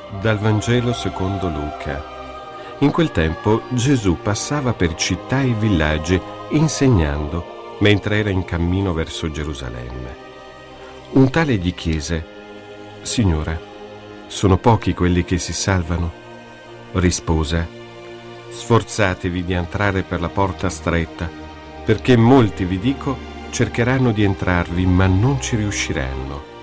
Dal Vangelo secondo Luca. In quel tempo Gesù passava per città e villaggi insegnando mentre era in cammino verso Gerusalemme. Un tale gli chiese: Signore, sono pochi quelli che si salvano? Rispose: Sforzatevi di entrare per la porta stretta, perché molti, vi dico, cercheranno di entrarvi ma non ci riusciranno.